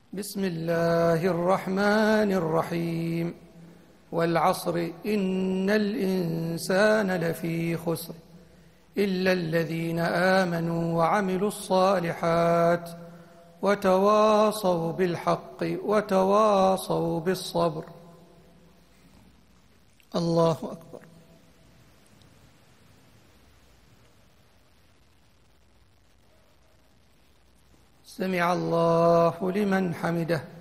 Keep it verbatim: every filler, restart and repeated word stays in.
بسم الله الرحمن الرحيم والعصر إن الإنسان لفي خسر إلا الذين آمنوا وعملوا الصالحات وتواصوا بالحق وتواصوا بالصبر. الله أكبر. سمع الله لمن حمده.